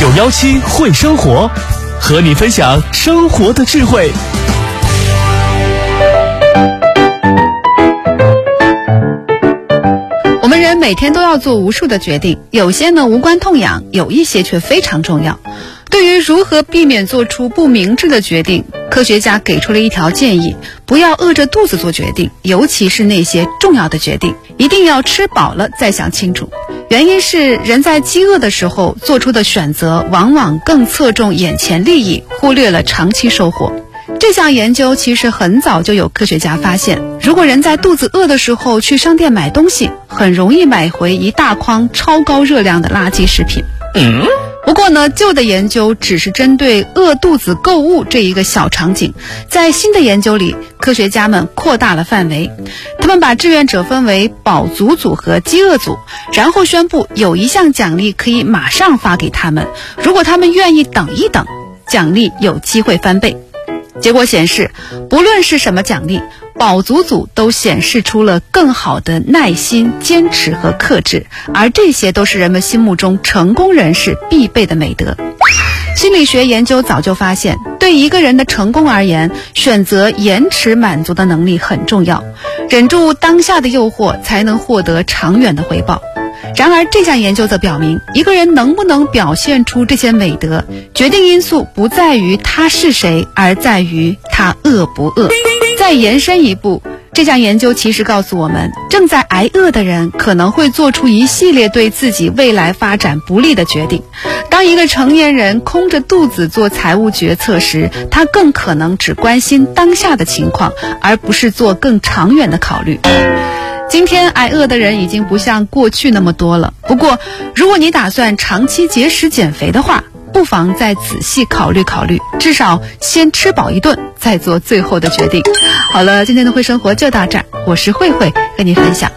917会生活，和你分享生活的智慧。 我们人每天都要做无数的决定，有些呢无关痛痒，有一些却非常重要。对于如何避免做出不明智的决定，科学家给出了一条建议：不要饿着肚子做决定，尤其是那些重要的决定，一定要吃饱了再想清楚。原因是人在饥饿的时候做出的选择往往更侧重眼前利益，忽略了长期收获。这项研究其实很早就有科学家发现，如果人在肚子饿的时候去商店买东西，很容易买回一大筐超高热量的垃圾食品。不过呢，旧的研究只是针对饿肚子购物这一个小场景，在新的研究里，科学家们扩大了范围，他们把志愿者分为饱足组和饥饿组，然后宣布有一项奖励可以马上发给他们，如果他们愿意等一等，奖励有机会翻倍。结果显示，不论是什么奖励，饱足组都显示出了更好的耐心、坚持和克制，而这些都是人们心目中成功人士必备的美德。心理学研究早就发现，对一个人的成功而言，选择延迟满足的能力很重要，忍住当下的诱惑，才能获得长远的回报。然而这项研究则表明，一个人能不能表现出这些美德，决定因素不在于他是谁，而在于他饿不饿。再延伸一步，这项研究其实告诉我们，正在挨饿的人可能会做出一系列对自己未来发展不利的决定。当一个成年人空着肚子做财务决策时，他更可能只关心当下的情况，而不是做更长远的考虑。今天挨饿的人已经不像过去那么多了，不过如果你打算长期节食减肥的话，不妨再仔细考虑考虑，至少先吃饱一顿，再做最后的决定。好了，今天的会生活就到这儿，我是慧慧，跟你分享